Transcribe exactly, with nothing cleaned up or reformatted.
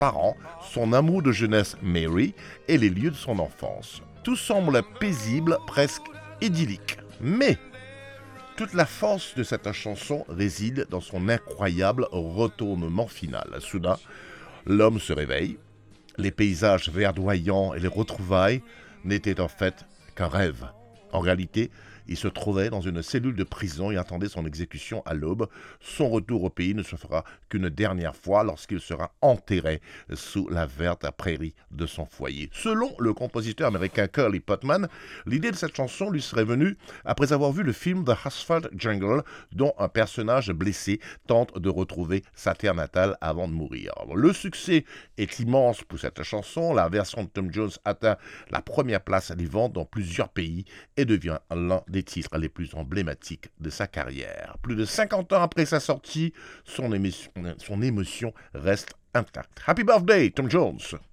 parents, son amour de jeunesse Mary et les lieux de son enfance. Tout semble paisible, presque idyllique. Mais toute la force de cette chanson réside dans son incroyable retournement final. Soudain, l'homme se réveille. Les paysages verdoyants et les retrouvailles n'étaient en fait qu'un rêve. En réalité, il se trouvait dans une cellule de prison et attendait son exécution à l'aube. Son retour au pays ne se fera qu'une dernière fois lorsqu'il sera enterré sous la verte prairie de son foyer. Selon le compositeur américain Curly Putman, l'idée de cette chanson lui serait venue après avoir vu le film The Asphalt Jungle, dont un personnage blessé tente de retrouver sa terre natale avant de mourir. Le succès est immense pour cette chanson. La version de Tom Jones atteint la première place des ventes dans plusieurs pays et devient l'un des titres les plus emblématiques de sa carrière. Plus de cinquante ans après sa sortie, son émotion, son émotion reste intacte. Happy birthday, Tom Jones!